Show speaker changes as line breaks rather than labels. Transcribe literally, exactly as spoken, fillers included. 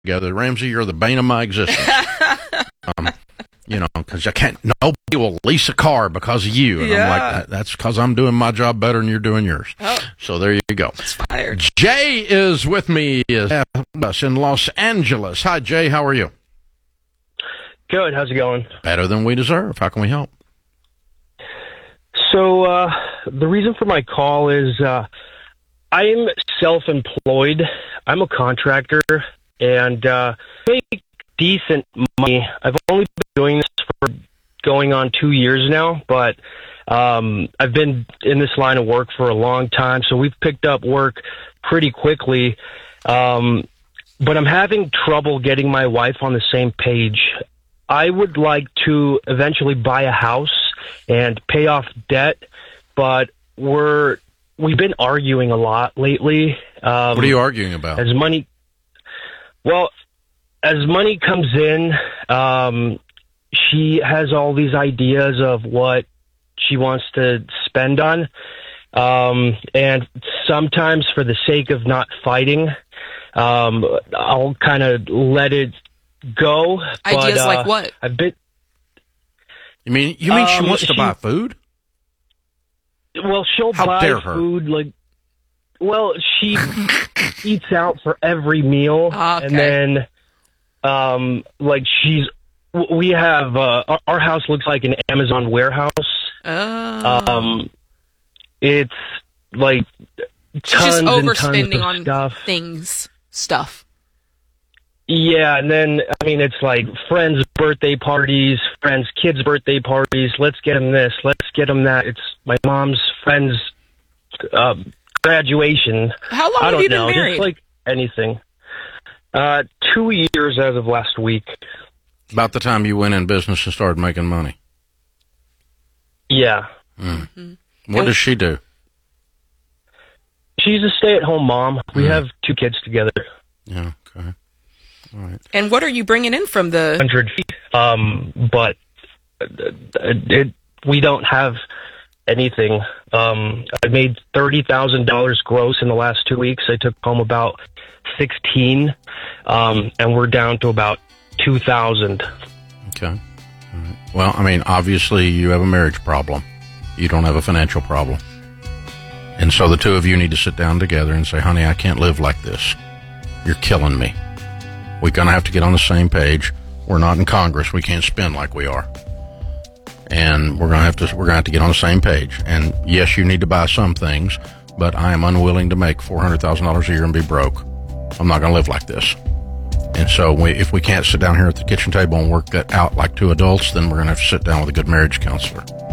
together. Ramsey, you're the bane of my existence. um, you know, because I can't, nobody will lease a car because of you. And
Yeah.
I'm like, that, that's because I'm doing my job better than you're doing yours.
Oh.
So there you go.
It's fired.
Jay is with me uh, us in Los Angeles. Hi, Jay. How are you?
Good. How's it going?
Better than we deserve. How can we help?
So uh, the reason for my call is uh, I'm self-employed. I'm a contractor, and uh, make decent money. I've only been doing this for going on two years now, but um, I've been in this line of work for a long time, so we've picked up work pretty quickly. Um, but I'm having trouble getting my wife on the same page. I would like to eventually buy a house and pay off debt, but we're we've been arguing a lot lately. Um,
What are you arguing about?
As money, well, as money comes in, um, she has all these ideas of what she wants to spend on, um, and sometimes for the sake of not fighting, um, I'll kind of let it go.
Ideas
but, uh,
like what?
I've been.
You mean you mean she
Um,
wants to
she-
buy food?
Well, she'll
How
buy
dare her.
food like. Well, she eats out for every meal,
Ah, okay.
and then, um, like she's. w- We have uh, our, our house looks like an Amazon warehouse.
Oh.
Um, it's like
She's just
tons and tons
overspending
of
on
stuff.
things. Stuff.
Yeah, and then I mean it's like friends' birthday parties, friends' kids' birthday parties. Let's get them this. Let's get them that. It's my mom's friend's uh, graduation.
How long
I
have
don't
you been
know,
married?
just like anything. Uh, two years as of last week.
About the time you went in business and started making money.
Yeah,
What does she do?
she's a stay-at-home mom. We
Mm.
have two kids together.
Yeah, okay. All right.
And what are you bringing in from the...
Hundred, um, but it, it, we don't have anything. Um, I made thirty thousand dollars gross in the last two weeks. I took home about sixteen, um, and we're down to about two thousand.
Okay. All right. Well, I mean, obviously you have a marriage problem. You don't have a financial problem. And so the two of you need to sit down together and say, honey, I can't live like this. You're killing me. We're going to have to get on the same page. We're not in Congress. We can't spend like we are. And we're going to have to, we're going to have to get on the same page. And yes, you need to buy some things, but I am unwilling to make four hundred thousand dollars a year and be broke. I'm not going to live like this. And so we, if we can't sit down here at the kitchen table and work that out like two adults, then we're going to have to sit down with a good marriage counselor.